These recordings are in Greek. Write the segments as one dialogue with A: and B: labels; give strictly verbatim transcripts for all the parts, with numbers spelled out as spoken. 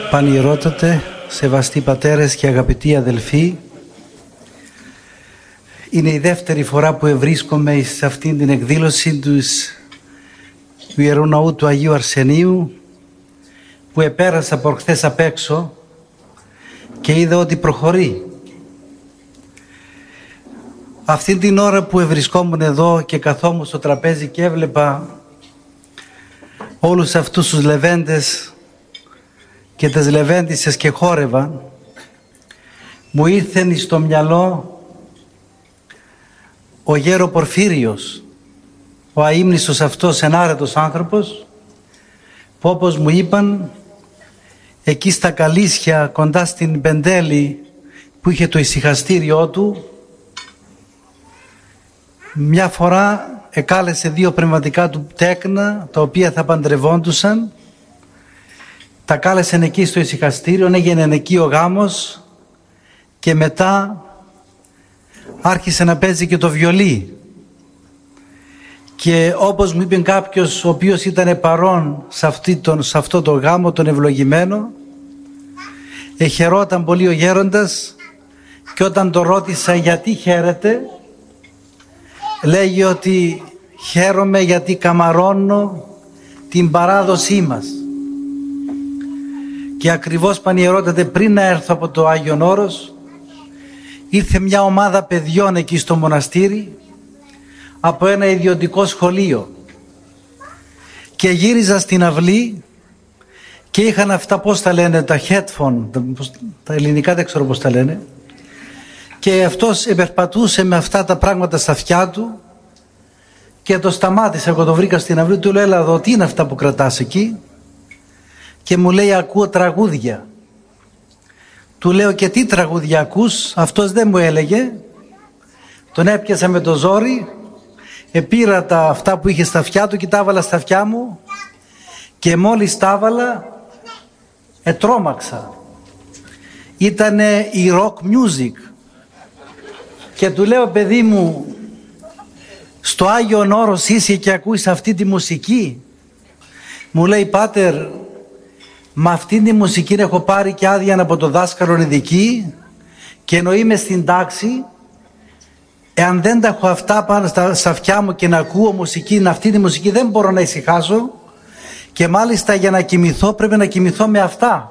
A: Πανιερότατε, σεβαστοί πατέρες και αγαπητοί αδελφοί, είναι η δεύτερη φορά που ευρίσκομαι σε αυτήν την εκδήλωση του Ιερού Ναού του Αγίου Αρσενίου, που επέρασα από χθες απ' έξω και είδα ότι προχωρεί. Αυτή την ώρα που ευρισκόμουν εδώ και καθόμουν στο τραπέζι και έβλεπα όλους αυτούς τους λεβέντες και τις λεβέντισσες και χόρευαν, μου ήρθε στο μυαλό ο γέρο Πορφύριος, ο αείμνηστος αυτός ενάρετος άνθρωπος, που όπως μου είπαν εκεί στα Καλίσια κοντά στην Πεντέλη που είχε το ησυχαστήριό του, μια φορά εκάλεσε δύο πνευματικά του τέκνα τα οποία θα παντρευόντουσαν, τα κάλεσαν εκεί στο ησυχαστήριο, έγινε εκεί ο γάμος και μετά άρχισε να παίζει και το βιολί. Και όπως μου είπε κάποιος ο οποίος ήταν παρόν σε, αυτή τον, σε αυτό το γάμο τον ευλογημένο, εχαιρόταν πολύ ο γέροντας και όταν το ρώτησα γιατί χαίρεται, λέγει ότι χαίρομαι γιατί καμαρώνω την παράδοσή μας. Και ακριβώς, Πανιερότατε, πριν να έρθω από το Άγιον Όρος, ήρθε μια ομάδα παιδιών εκεί στο μοναστήρι από ένα ιδιωτικό σχολείο και γύριζα στην αυλή και είχαν αυτά, πώς τα λένε, τα headphone, τα ελληνικά δεν ξέρω πώς τα λένε, και αυτός επερπατούσε με αυτά τα πράγματα στα αυτιά του και το σταμάτησα, εγώ το βρήκα στην αυλή, του λέω έλα εδώ, τι είναι αυτά που κρατάς εκεί? Και μου λέει ακούω τραγούδια. Του λέω και τι τραγούδια ακούς? Αυτός δεν μου έλεγε. Τον έπιασα με το ζόρι, επήρα τα αυτά που είχε στα αυτιά του και τα έβαλα στα αυτιά μου και μόλις τα έβαλα ετρώμαξα. Ήτανε η rock music και του λέω παιδί μου, στο Άγιον Όρος είσαι και ακούεις αυτή τη μουσική? Μου λέει πάτερ, με αυτήν τη μουσική έχω πάρει και άδεια από το δάσκαλο ειδική και ενώ είμαι στην τάξη, εάν δεν τα έχω αυτά πάνω στα, στα αυτιά μου και να ακούω μουσική, αυτή τη μουσική δεν μπορώ να ησυχάσω και μάλιστα για να κοιμηθώ πρέπει να κοιμηθώ με αυτά.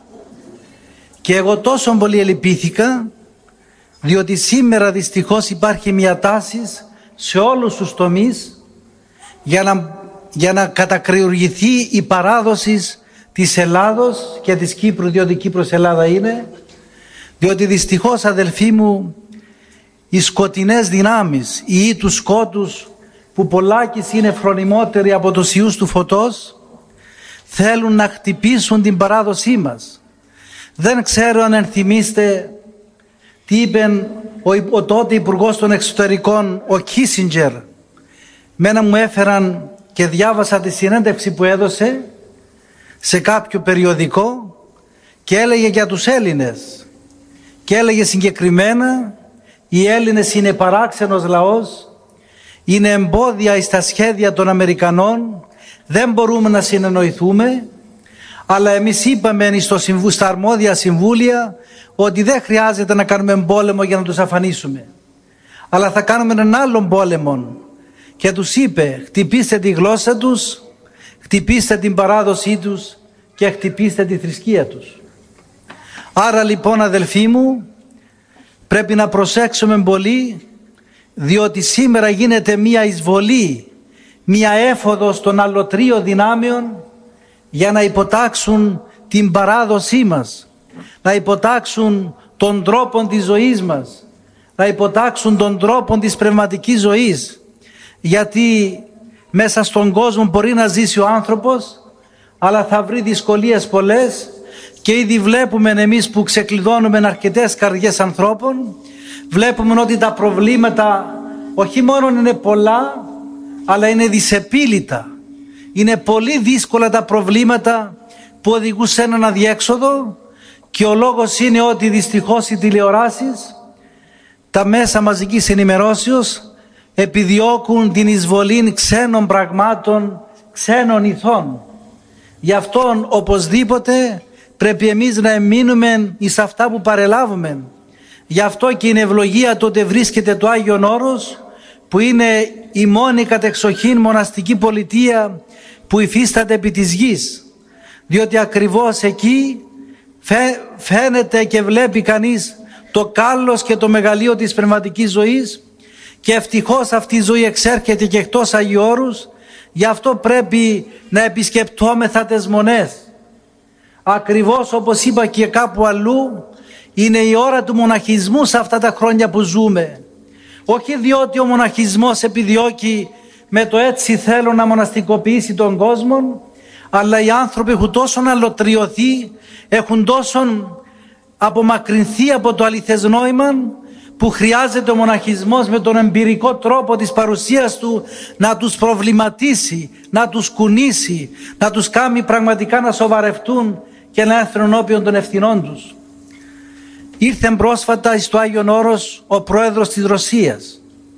A: Και εγώ τόσο πολύ ελυπήθηκα, διότι σήμερα δυστυχώς υπάρχει μια τάση σε όλους τους τομείς για να, για να κατακριουργηθεί η παράδοση της Ελλάδος και της Κύπρου, διότι Κύπρος Ελλάδα είναι, διότι δυστυχώς αδελφοί μου οι σκοτεινές δυνάμεις, οι ή τους σκότους που πολλάκις είναι φρονιμότεροι από τους ιούς του φωτός, θέλουν να χτυπήσουν την παράδοσή μας. Δεν ξέρω αν ενθυμίστε τι είπε ο, ο τότε Υπουργός των Εξωτερικών, ο Κίσινγκερ. Μένα μου έφεραν και διάβασα τη συνέντευξη που έδωσε σε κάποιο περιοδικό και έλεγε για τους Έλληνες και έλεγε συγκεκριμένα οι Έλληνες είναι παράξενος λαός, είναι εμπόδια στα σχέδια των Αμερικανών, δεν μπορούμε να συνεννοηθούμε, αλλά εμείς είπαμε στο συμβου, στα αρμόδια συμβούλια ότι δεν χρειάζεται να κάνουμε πόλεμο για να τους αφανίσουμε, αλλά θα κάνουμε έναν άλλον πόλεμο. Και τους είπε χτυπήστε τη γλώσσα τους, χτυπήστε την παράδοσή τους και χτυπήστε τη θρησκεία τους. Άρα λοιπόν αδελφοί μου πρέπει να προσέξουμε πολύ, διότι σήμερα γίνεται μία εισβολή, μία έφοδος των αλλοτρίων δυνάμεων για να υποτάξουν την παράδοσή μας, να υποτάξουν τον τρόπο της ζωής μας, να υποτάξουν τον τρόπο της πνευματικής ζωής, γιατί μέσα στον κόσμο μπορεί να ζήσει ο άνθρωπος αλλά θα βρει δυσκολίες πολλές και ήδη βλέπουμε εμείς που ξεκλειδώνουμε αρκετές καρδιές ανθρώπων, βλέπουμε ότι τα προβλήματα όχι μόνο είναι πολλά αλλά είναι δυσεπίλητα. Είναι πολύ δύσκολα τα προβλήματα που οδηγούν σε έναν αδιέξοδο και ο λόγος είναι ότι δυστυχώς οι τηλεοράσεις, τα μέσα μαζικής ενημερώσεως επιδιώκουν την εισβολή ξένων πραγμάτων, ξένων ηθών. Γι' αυτόν οπωσδήποτε πρέπει εμείς να εμείνουμε εις αυτά που παρελάβουμε. Γι' αυτό και είναι ευλογία τότε βρίσκεται το Άγιον Όρος, που είναι η μόνη κατεξοχήν μοναστική πολιτεία που υφίσταται επί της γης. Διότι ακριβώς εκεί φαίνεται και βλέπει κανείς το κάλος και το μεγαλείο της πνευματικής ζωής, και ευτυχώς αυτή η ζωή εξέρχεται και εκτός Αγίου Όρους. Γι' αυτό πρέπει να επισκεπτόμεθα τις μονές. Ακριβώς όπως είπα και κάπου αλλού, είναι η ώρα του μοναχισμού σε αυτά τα χρόνια που ζούμε. Όχι διότι ο μοναχισμός επιδιώκει με το έτσι θέλω να μοναστικοποιήσει τον κόσμο, αλλά οι άνθρωποι έχουν τόσο αλωτριωθεί, έχουν τόσο απομακρυνθεί από το αληθές νόημα, που χρειάζεται ο μοναχισμός με τον εμπειρικό τρόπο της παρουσίας του να τους προβληματίσει, να τους κουνήσει, να τους κάνει πραγματικά να σοβαρευτούν και να έρθουν ενώπιον των ευθυνών τους. Ήρθε πρόσφατα στο Άγιον Όρος ο πρόεδρος της Ρωσίας.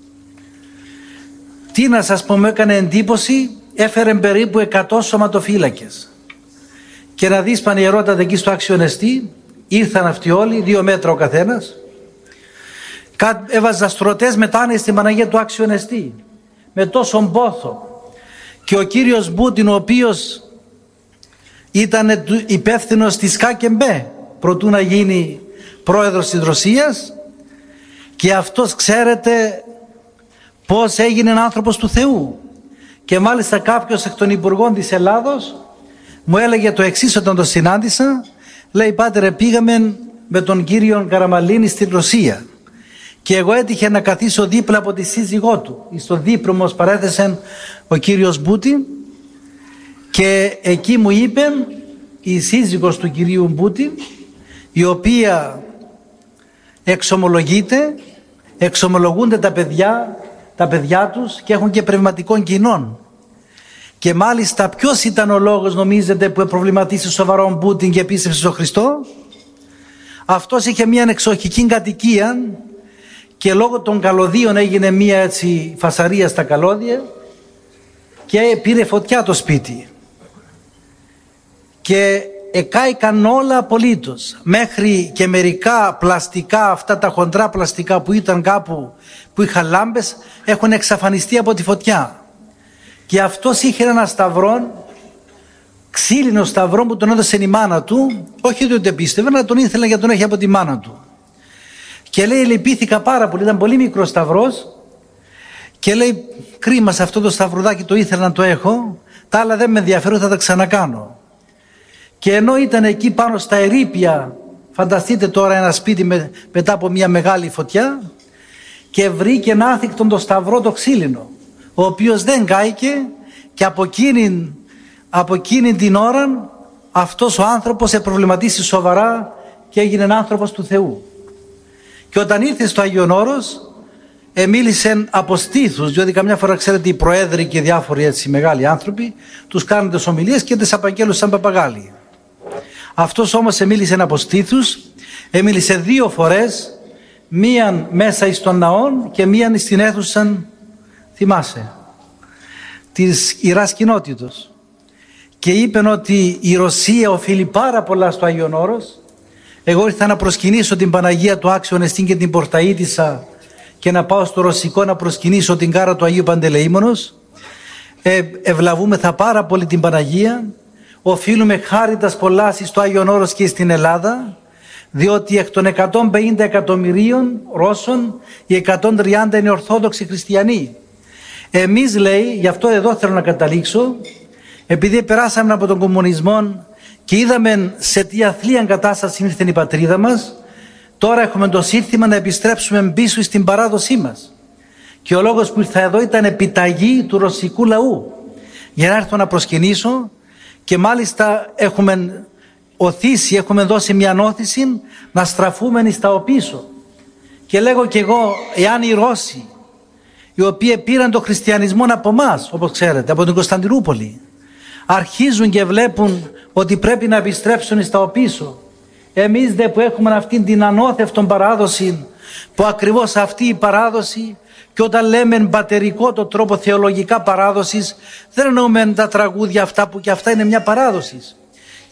A: Τι να σας πω, μου έκανε εντύπωση, έφερε περίπου εκατό σωματοφύλακες. Και να δεις πανιερότατα εκεί στο Άξιο Νεστή, ήρθαν αυτοί όλοι, δύο μέτρα ο καθένας, έβαζα στρωτές μετάνε στην Παναγία του Άξιο Νεστή, με τόσον πόθο. Και ο κύριος Μπούτιν, ο οποίος ήταν υπεύθυνος της ΚΑΚΕΜΠΕ προτού να γίνει πρόεδρος της Ρωσίας, και αυτός ξέρετε πώς έγινε άνθρωπος του Θεού. Και μάλιστα κάποιος εκ των υπουργών της Ελλάδος μου έλεγε το εξής όταν το συνάντησα. Λέει, πάτερε, πήγαμε με τον κύριο Καραμαλίνη στη Ρωσία και εγώ έτυχε να καθίσω δίπλα από τη σύζυγό του. Στο δίπλο μας παρέθεσε ο κύριος Μπούτιν, και εκεί μου είπε η σύζυγος του κυρίου Μπούτιν, η οποία εξομολογείται, εξομολογούνται τα παιδιά, τα παιδιά τους και έχουν και πνευματικών κοινών. Και μάλιστα ποιος ήταν ο λόγος, νομίζετε, που προβληματίσει σοβαρόν Πούτιν και πίστεψε στον Χριστό? Αυτός είχε μια εξοχική κατοικία και λόγω των καλωδίων έγινε μια έτσι φασαρία στα καλώδια και πήρε φωτιά το σπίτι. Και εκάηκαν όλα απολύτως, μέχρι και μερικά πλαστικά, αυτά τα χοντρά πλαστικά που ήταν κάπου που είχαν λάμπες, έχουν εξαφανιστεί από τη φωτιά. Και αυτός είχε ένα σταυρό, ξύλινο σταυρό, που τον έδωσε η μάνα του, όχι ότι δεν πίστευε, αλλά τον ήθελε για τον έχει από τη μάνα του. Και λέει, λυπήθηκα πάρα πολύ, ήταν πολύ μικρό σταυρός, και λέει, κρίμα, σε αυτό το σταυρουδάκι το ήθελα να το έχω, τα άλλα δεν με ενδιαφέρουν, θα τα ξανακάνω. Και ενώ ήταν εκεί πάνω στα ερείπια, φανταστείτε τώρα ένα σπίτι με, μετά από μια μεγάλη φωτιά, και βρήκε ένα άθικτον το σταυρό το ξύλινο, ο οποίος δεν κάηκε, και από εκείνη, από εκείνη την ώρα αυτός ο άνθρωπος επροβληματίσει σοβαρά και έγινε άνθρωπος του Θεού. Και όταν ήρθε στο Άγιον Όρος, μίλησε από στήθους, διότι καμιά φορά ξέρετε οι προέδροι και διάφοροι έτσι μεγάλοι άνθρωποι τους κάνουν τις ομιλίες και τις απαγγέλουν σαν παπαγάλοι. Αυτός όμως μίλησε από στήθους, μίλησε δύο φορές, μίαν μέσα εις τον ναόν και μίαν στην αίθουσα, θυμάσαι, της Ιεράς Κοινότητος. Και είπεν ότι η Ρωσία οφείλει πάρα πολλά στο Άγιον Όρος. Εγώ ήρθα να προσκυνήσω την Παναγία του Άξιον Εστίν και την Πορταΐτισσα και να πάω στο Ρωσικό να προσκυνήσω την κάρα του Αγίου Παντελεήμονος. Ε, ευλαβούμεθα πάρα πολύ την Παναγία. Οφείλουμε χάριτας πολλά στο Άγιον Όρος και στην Ελλάδα, διότι εκ των εκατόν πενήντα εκατομμυρίων Ρώσων οι εκατόν τριάντα είναι Ορθόδοξοι Χριστιανοί. Εμείς, λέει, γι' αυτό εδώ θέλω να καταλήξω, επειδή περάσαμε από τον κομμουνισμό και είδαμε σε τι αθλία κατάσταση ήρθε η πατρίδα μας, τώρα έχουμε το σύνθημα να επιστρέψουμε πίσω στην παράδοσή μας. Και ο λόγος που ήρθα εδώ ήταν επιταγή του ρωσικού λαού, για να έρθω να προσκυνήσω, και μάλιστα έχουμε οθήσει, έχουμε δώσει μια όθηση να στραφούμε στα οπίσω. Και λέγω κι εγώ, εάν οι Ρώσοι, οι οποίοι πήραν τον χριστιανισμό από εμάς, όπως ξέρετε, από την Κωνσταντινούπολη, αρχίζουν και βλέπουν ότι πρέπει να επιστρέψουν στα οπίσω, εμείς δε που έχουμε αυτήν την ανώθευτον παράδοση, που ακριβώς αυτή η παράδοση, και όταν λέμε πατερικό το τρόπο θεολογικά παράδοσης, δεν εννοούμε τα τραγούδια αυτά που και αυτά είναι μια παράδοση.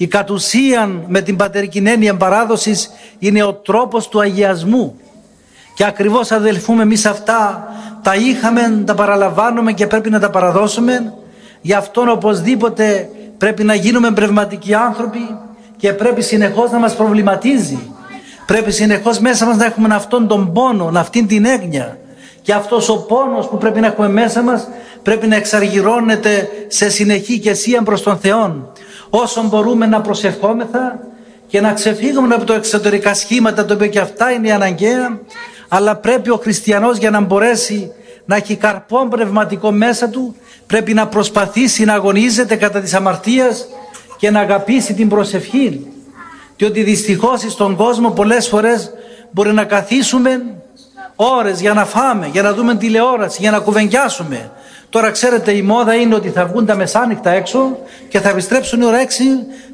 A: Η κατ' ουσίαν με την πατερική έννοια παράδοσης είναι ο τρόπος του αγιασμού. Και ακριβώς, αδελφοί μου, εμείς αυτά τα είχαμε, τα παραλαμβάνουμε και πρέπει να τα παραδώσουμε. Γι' αυτόν οπωσδήποτε πρέπει να γίνουμε πνευματικοί άνθρωποι και πρέπει συνεχώς να μας προβληματίζει. Πρέπει συνεχώς μέσα μας να έχουμε αυτόν τον πόνο, αυτήν την έγνοια. Και αυτός ο πόνος που πρέπει να έχουμε μέσα μας πρέπει να εξαργυρώνεται σε συνεχή κεσία προς τον Θεό. Όσο μπορούμε να προσευχόμεθα και να ξεφύγουμε από τα εξωτερικά σχήματα, τα οποία και αυτά είναι αναγκαία, αλλά πρέπει ο χριστιανός, για να μπορέσει να έχει καρπό πνευματικό μέσα του, πρέπει να προσπαθήσει να αγωνίζεται κατά της αμαρτίας και να αγαπήσει την προσευχή. Διότι δυστυχώς στον κόσμο πολλές φορές μπορεί να καθίσουμε ώρες για να φάμε, για να δούμε τηλεόραση, για να κουβεντιάσουμε. Τώρα ξέρετε, η μόδα είναι ότι θα βγουν τα μεσάνυχτα έξω και θα επιστρέψουν η ώρα έξι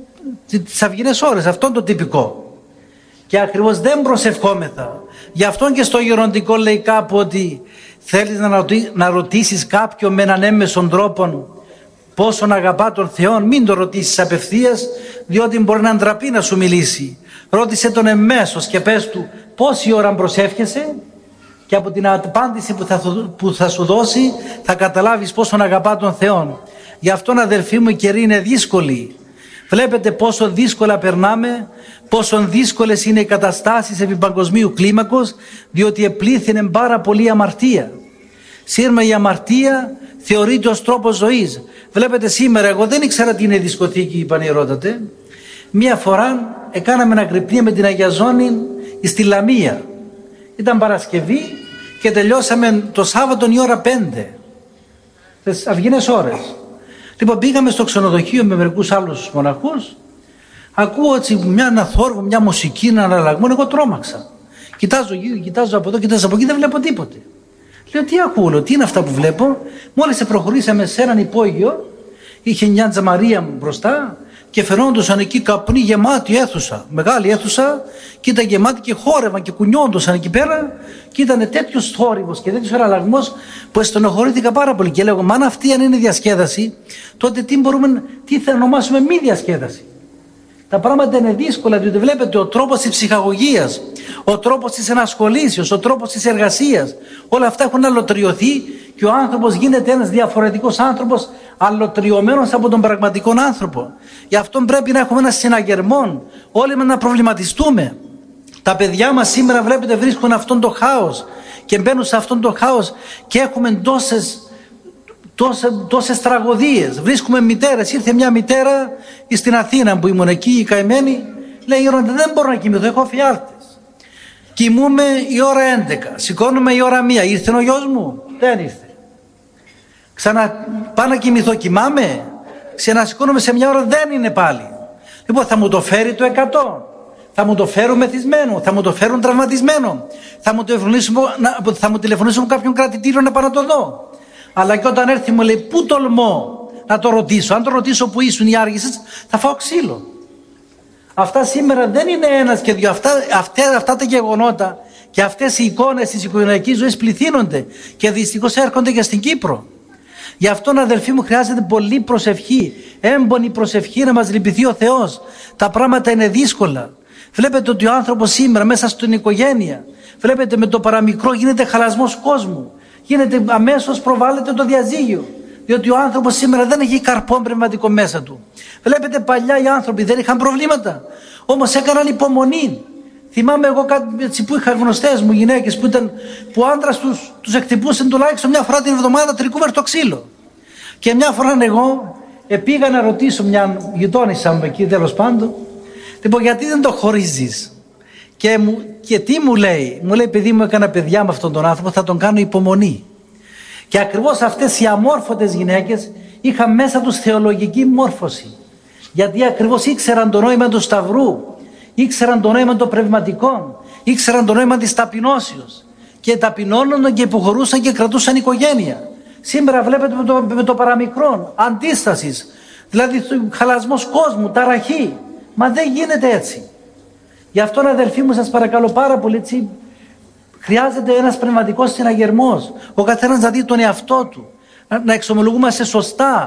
A: τις αυγινές ώρες. Αυτό είναι το τυπικό. Και ακριβώς δεν προσευχόμεθα. Γι' αυτό και στο γεροντικό λέει κάπου ότι θέλεις να, ρωτή, να ρωτήσεις κάποιον με έναν έμμεσον τρόπο πόσον αγαπά τον Θεό, μην το ρωτήσεις απευθείας, διότι μπορεί να ντραπεί να σου μιλήσει. Ρώτησε τον εμέσως και πες του πόση ώρα προσεύχεσαι, και από την απάντηση που θα, που θα σου δώσει θα καταλάβεις πόσον αγαπά τον Θεό. Γι' αυτόν, αδελφοί μου, οι καιροί είναι δύσκολοι. Βλέπετε πόσο δύσκολα περνάμε, πόσο δύσκολες είναι οι καταστάσεις επί παγκοσμίου κλίμακος, διότι επλήθυνε πάρα πολύ αμαρτία. Σήμερα η αμαρτία θεωρείται ως τρόπος ζωής. Βλέπετε σήμερα, εγώ δεν ήξερα τι είναι δισκοθήκη, πανηρώτατε. Μία φορά έκαναμε ένα γρυπνία με την Αγία Ζώνη στη Λαμία. Ήταν Παρασκευή και τελειώσαμε το Σάββατο η ώρα πέντε. Τις αυγινές ώρες. Λοιπόν, πήγαμε στο ξενοδοχείο με μερικούς άλλους μοναχούς. Ακούω έτσι μια αναθόρυβο, μια μουσική, έναν αλλαγμό. Εγώ τρόμαξα. Κοιτάζω γύρω, κοιτάζω από εδώ, κοιτάζω από εκεί, δεν βλέπω τίποτε. Λέω, τι ακούω, τι είναι αυτά που βλέπω. Μόλις προχωρήσαμε σε έναν υπόγειο, είχε μια τζαμαρία μπροστά και φαινόντουσαν εκεί καπνοί, γεμάτη αίθουσα, μεγάλη αίθουσα, και ήταν γεμάτη και χόρευαν και κουνιόντουσαν εκεί πέρα, και ήταν τέτοιος θόρυβος και τέτοιος αλλαγμός που στενοχωρήθηκα πάρα πολύ. Και λέω, μα αν αυτή αν είναι διασκέδαση, τότε τι μπορούμε, τι θα ονομάσουμε μη διασκέδαση. Τα πράγματα είναι δύσκολα, διότι βλέπετε ο τρόπος της ψυχαγωγίας, ο τρόπος της ενασχολήσεως, ο τρόπος της εργασίας, όλα αυτά έχουν αλωτριωθεί και ο άνθρωπος γίνεται ένας διαφορετικός άνθρωπος, αλωτριωμένος από τον πραγματικό άνθρωπο. Γι' αυτό πρέπει να έχουμε ένα συναγερμό, όλοι μας να προβληματιστούμε. Τα παιδιά μας σήμερα, βλέπετε, βρίσκουν αυτόν το χάος και μπαίνουν σε αυτόν το χάος και έχουμε τόσες Τόσες, τόσες τραγωδίες. Βρίσκουμε μητέρες. Ήρθε μια μητέρα στην Αθήνα που ήμουν εκεί, η καημένη, λέει, δεν μπορώ να κοιμηθώ, έχω φιάλτες. Κοιμούμε η ώρα έντεκα, σηκώνουμε η ώρα μία. Ήρθε ο γιος μου, δεν ήρθε. Ξανά πάω να κοιμηθώ, κοιμάμαι, ξανασηκώνουμε σε μια ώρα, δεν είναι πάλι. Λοιπόν, θα μου το φέρει το εκατό, θα μου το φέρουν μεθυσμένο, θα μου το φέρουν τραυματισμένο, θα μου, θα μου τηλεφωνήσουν κάποιον κρατητήριο να πάω να το δω. Αλλά και όταν έρθει μου λέει, πού τολμώ να το ρωτήσω, αν το ρωτήσω που ήσουν ή άργησες, θα φάω ξύλο. Αυτά σήμερα δεν είναι ένας και δύο, αυτά, αυτά, αυτά τα γεγονότα και αυτές οι εικόνες της οικογενειακής ζωής πληθύνονται και δυστυχώς έρχονται και στην Κύπρο. Γι' αυτό, αδελφοί μου, χρειάζεται πολύ προσευχή, έμπονη προσευχή, να μας λυπηθεί ο Θεός. Τα πράγματα είναι δύσκολα. Βλέπετε ότι ο άνθρωπος σήμερα μέσα στην οικογένεια, βλέπετε με το παραμικρό γίνεται χαλασμός κόσμου. Γίνεται, αμέσως προβάλλεται το διαζύγιο. Διότι ο άνθρωπος σήμερα δεν έχει καρπό πνευματικό μέσα του. Βλέπετε, παλιά οι άνθρωποι δεν είχαν προβλήματα. Όμως έκαναν υπομονή. Θυμάμαι εγώ κάτι που είχα γνωστές μου γυναίκες που, ήταν, που ο άντρας τους, τους εκτυπούσε τουλάχιστον μια φορά την εβδομάδα τρικούβερτο ξύλο. Και μια φορά εγώ πήγα να ρωτήσω μια γειτόνισσα μου εκεί, τέλος πάντων, λοιπόν, γιατί δεν το χωρίζεις. Και, μου, και τι μου λέει, μου λέει, παιδί μου, έκανα παιδιά με αυτόν τον άνθρωπο, θα τον κάνω υπομονή. Και ακριβώς αυτές οι αμόρφωτες γυναίκες είχαν μέσα τους θεολογική μόρφωση. Γιατί ακριβώς ήξεραν το νόημα του Σταυρού, ήξεραν το νόημα των πνευματικών, ήξεραν το νόημα της ταπεινώσεως. Και ταπεινώνονταν και υποχωρούσαν και κρατούσαν οικογένεια. Σήμερα βλέπετε με το, με το παραμικρόν, αντίστασης, δηλαδή χαλασμός κόσμου, ταραχή. Μα δεν γίνεται έτσι. Γι' αυτό, αδελφοί μου, σας παρακαλώ πάρα πολύ, έτσι, χρειάζεται ένας πνευματικός συναγερμός. Ο καθένας να δει τον εαυτό του, να, να εξομολογούμαστε σωστά,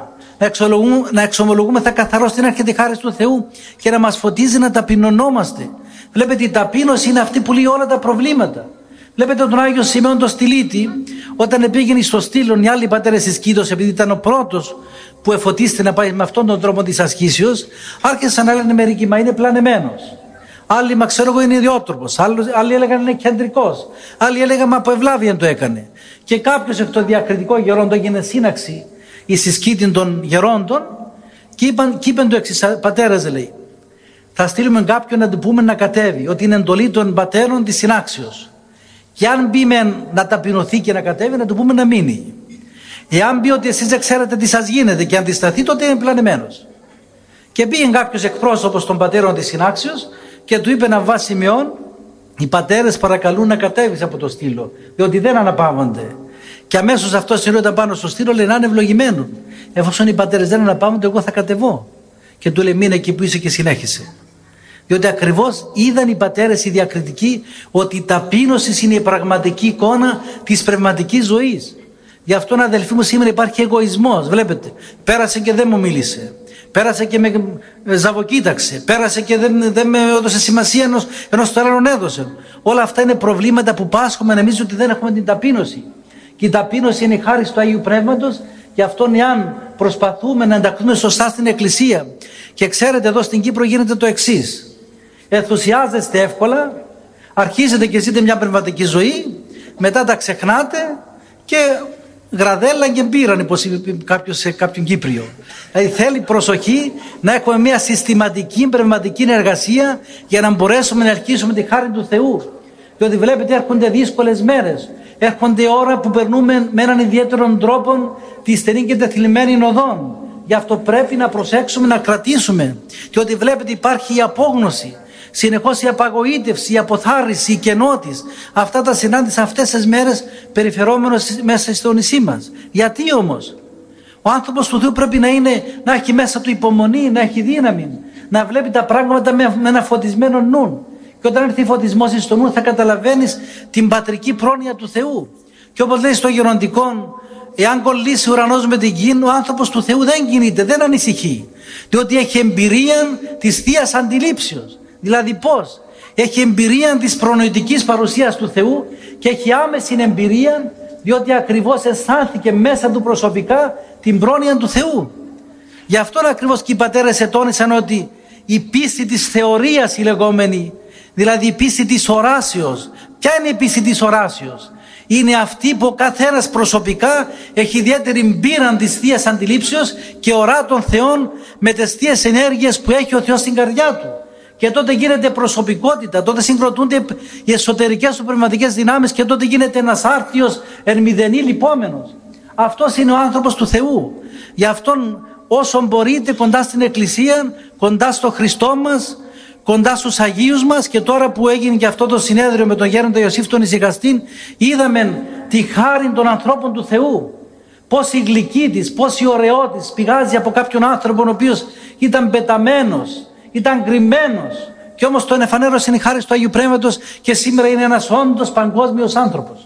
A: να εξομολογούμε, να εξομολογούμε θα καθαρός την έρχεται η χάρις του Θεού και να μας φωτίζει να ταπεινωνόμαστε. Βλέπετε, η ταπείνωση είναι αυτή που λύει όλα τα προβλήματα. Βλέπετε τον Άγιο Σιμεών τον Στυλίτη, όταν πήγαινε στο Στήλον οι άλλοι πατέρες της Κήτος, επειδή ήταν ο πρώτος που εφωτίστηκε να πάει με αυτόν τον τρόπο της ασκήσεως, άρχισαν να λένε μερικοί, μα είναι πλανεμένος. Άλλοι, μα ξέρω εγώ, είναι ιδιότροπος. Άλλοι, άλλοι έλεγαν είναι κεντρικός. Άλλοι έλεγαν, μα από ευλάβεια το έκανε. Και κάποιος εκ των διακριτικών γερόντων έγινε σύναξη η συσκήτη των γερόντων και είπαν, και είπαν το εξής, πατέρας λέει, θα στείλουμε κάποιον να του πούμε να κατέβει, ότι είναι εντολή των πατέρων της συνάξεως. Και αν μπει με να ταπεινωθεί και να κατέβει, να του πούμε να μείνει. Εάν πει ότι εσείς δεν ξέρετε τι σας γίνεται και αντισταθεί, τότε είναι πλανεμένος. Και πήγε κάποιος εκπρόσωπος των πατέρων της συνάξεως και του είπε να βάσει σημειών, οι πατέρες παρακαλούν να κατέβεις από το στήλο, διότι δεν αναπαύονται. Και αμέσως αυτό συνόταν πάνω στο στήλο, λέει να είναι ευλογημένο. Εφόσον οι πατέρες δεν αναπαύονται, εγώ θα κατεβώ. Και του λέει μείνε εκεί που είσαι και συνέχισε. Διότι ακριβώς είδαν οι πατέρες οι διακριτικοί ότι η ταπείνωση είναι η πραγματική εικόνα της πνευματικής ζωής. Γι' αυτό, αδελφοί μου, σήμερα υπάρχει εγωισμός. Βλέπετε, πέρασε και δεν μου μίλησε. Πέρασε και με ζαβοκοίταξε. Πέρασε και δεν, δεν με έδωσε σημασία ενός, ενός τώρα τον έδωσε. Όλα αυτά είναι προβλήματα που πάσχουμε, νομίζω ότι δεν έχουμε την ταπείνωση. Και η ταπείνωση είναι η χάρις του Αγίου Πνεύματος. Γι' αυτό, εάν προσπαθούμε να ενταχθούμε σωστά στην Εκκλησία, και ξέρετε, εδώ στην Κύπρο γίνεται το εξής. Ενθουσιάζεστε εύκολα, αρχίζετε και ζείτε μια πνευματική ζωή, μετά τα ξεχνάτε και γραδέλα και μπήραν, όπως είπε κάποιος σε κάποιον Κύπριο. Δηλαδή θέλει προσοχή να έχουμε μια συστηματική πνευματική εργασία για να μπορέσουμε να αρχίσουμε τη χάρη του Θεού. Διότι βλέπετε έρχονται δύσκολες μέρες, έρχονται ώρα που περνούμε με έναν ιδιαίτερο τρόπο τη στενή και τεθλιμμένη οδόν. Γι' αυτό πρέπει να προσέξουμε, να κρατήσουμε. Διότι βλέπετε υπάρχει η απόγνωση, συνεχώς η απαγοήτευση, η αποθάρρυνση, η κενότης. Αυτά τα συνάντησα αυτές τις μέρες περιφερόμενος μέσα στο νησί μας. Γιατί όμως? Ο άνθρωπος του Θεού πρέπει να, είναι, να έχει μέσα του υπομονή, να έχει δύναμη, να βλέπει τα πράγματα με, με ένα φωτισμένο νου. Και όταν έρθει φωτισμός στο νου θα καταλαβαίνεις την πατρική πρόνοια του Θεού. Και όπως λέει στο γεροντικό, εάν κολλήσει ο ουρανός με την γη, ο άνθρωπος του Θεού δεν κινείται, δεν ανησυχεί. Διότι έχει εμπειρία της Θείας Αντιλήψεως. Δηλαδή πώς? Έχει εμπειρία της προνοητικής παρουσίας του Θεού και έχει άμεση εμπειρία, διότι ακριβώς αισθάνθηκε μέσα του προσωπικά την πρόνοια του Θεού. Γι' αυτό ακριβώς και οι πατέρες ετώνησαν ότι η πίστη της θεωρίας η λεγόμενη, δηλαδή η πίστη της οράσεως. Ποια είναι η πίστη της οράσεως? Είναι αυτή που ο καθένας προσωπικά έχει ιδιαίτερη πείρα της Θείας Αντιλήψεως και ορά τον Θεόν με τις θείες ενέργειες που έχει ο Θεός στην καρδιά του. Και τότε γίνεται προσωπικότητα, τότε συγκροτούνται οι εσωτερικές του πνευματικές δυνάμεις και τότε γίνεται ένας άρτιος ερμηδενή λυπόμενος. Αυτός είναι ο άνθρωπος του Θεού. Γι' αυτόν όσο μπορείτε κοντά στην Εκκλησία, κοντά στο Χριστό μας, κοντά στους Αγίους μας, και τώρα που έγινε και αυτό το συνέδριο με τον Γέροντα Ιωσήφ τον Ησυχαστήν, είδαμε τη χάρη των ανθρώπων του Θεού. Πώς η γλυκή της, πώς η ωραιότης πηγάζει από κάποιον άνθρωπο ο οποίος ήταν πεταμένος, ήταν κρυμμένος, και όμως τον εφανέρωσε η χάρη του Αγίου Πνεύματος και σήμερα είναι ένας όντως παγκόσμιος άνθρωπος.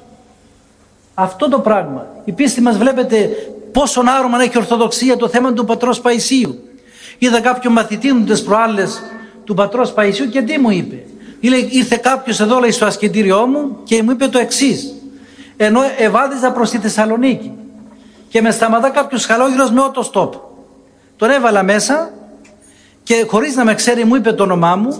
A: Αυτό το πράγμα. Η πίστη μας, βλέπετε πόσον άρωμα έχει η Ορθοδοξία το θέμα του πατρός Παϊσίου. Είδα κάποιον μαθητή μου τις προάλλες του πατρός Παϊσίου και τι μου είπε? Ήρθε κάποιος εδώ, λέει, στο ασκητήριό μου και μου είπε το εξής. Ενώ ευάδιζα προς τη Θεσσαλονίκη και με σταματά κάποιος χαλόγυρος με ότο-στόπ. Τον έβαλα μέσα και χωρίς να με ξέρει μου είπε το όνομά μου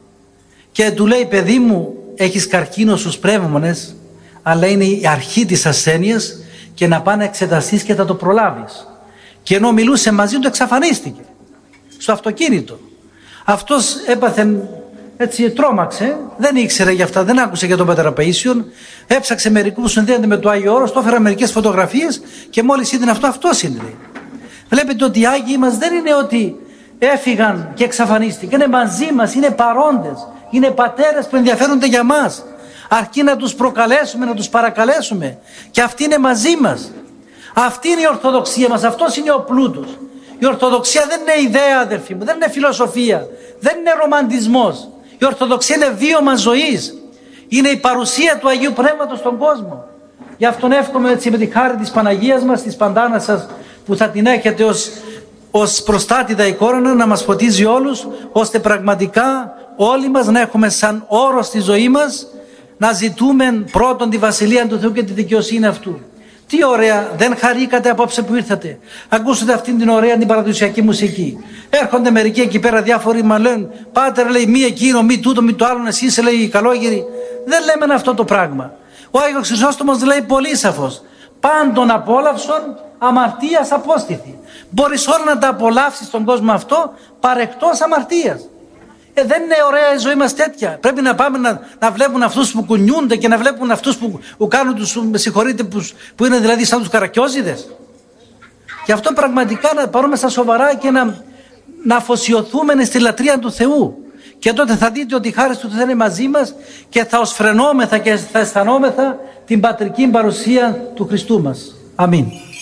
A: και του λέει, παιδί μου, έχεις καρκίνο στους πνεύμονες, αλλά είναι η αρχή της ασθένειας και να πάνε να εξεταστείς και θα το προλάβεις. Και ενώ μιλούσε μαζί του εξαφανίστηκε στο αυτοκίνητο. Αυτός έπαθε, έτσι τρόμαξε, δεν ήξερε για αυτά, δεν άκουσε για τον Πατέρα Παΐσιον, έψαξε μερικού που συνδέονται με το Άγιο Όρος, το έφερα μερικές φωτογραφίες και μόλις είδε αυτό, αυτός είναι. Βλέπετε ότι οι Άγιοι μας δεν είναι ότι έφυγαν και εξαφανίστηκαν, είναι μαζί μας, είναι παρόντες, είναι πατέρες που ενδιαφέρονται για μας. Αρκεί να τους προκαλέσουμε, να τους παρακαλέσουμε, και αυτοί είναι μαζί μας. Αυτή είναι η Ορθοδοξία μας, αυτός είναι ο πλούτος. Η Ορθοδοξία δεν είναι ιδέα, αδερφοί μου, δεν είναι φιλοσοφία, δεν είναι ρομαντισμός. Η Ορθοδοξία είναι βίωμα ζωής. Είναι η παρουσία του Αγίου Πνεύματος στον κόσμο. Γι' αυτόν εύχομαι, έτσι, με τη χάρη της Παναγίας μας, της Παντάνας σας, που θα την έχετε ως ως προστάτηδα εικόνα να μας φωτίζει όλους, ώστε πραγματικά όλοι μας να έχουμε σαν όρο στη ζωή μας να ζητούμε πρώτον τη Βασιλεία του Θεού και τη δικαιοσύνη αυτού. Τι ωραία, δεν χαρήκατε απόψε που ήρθατε? Ακούσατε αυτήν την ωραία την παραδοσιακή μουσική. Έρχονται μερικοί εκεί πέρα διάφοροι, μα λένε, πάτερ, λέει, μη εκείνο, μη τούτο, μη το άλλο, εσύ είσαι, λέει, καλόγεροι. Δεν λέμε αυτό το πράγμα. Ο Άγιος Χρυσόστομος λέει πολύ σαφώς, πάντων απόλαυσον αμαρτίας απόστηθη. Μπορείς όλα να τα απολαύσεις στον κόσμο αυτό παρεκτός αμαρτίας. Ε, δεν είναι ωραία η ζωή μας τέτοια? Πρέπει να πάμε να, να βλέπουν αυτούς που κουνιούνται και να βλέπουν αυτούς που, που κάνουν τους, με συγχωρείτε, που, που είναι δηλαδή σαν τους καρακιόζιδες. Γι' αυτό πραγματικά να πάρουμε στα σοβαρά και να, να αφοσιωθούμε στη λατρεία του Θεού. Και τότε θα δείτε ότι η χάρις του Θεού είναι μαζί μας και θα οσφρενόμεθα και θα αισθανόμεθα την πατρική παρουσία του Χριστού μας. Αμήν.